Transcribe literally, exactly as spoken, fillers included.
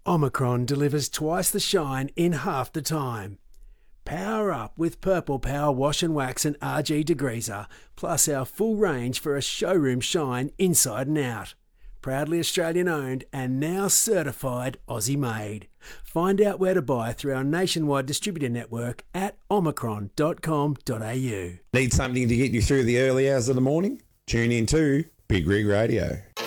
Omicron delivers twice the shine in half the time. Power up with Purple Power Wash and Wax and R G Degreaser, plus our full range for a showroom shine inside and out. Proudly Australian owned and now certified Aussie made. Find out where to buy through our nationwide distributor network at omicron dot com dot a u. Need something to get you through the early hours of the morning? Tune in to Big Rig Radio.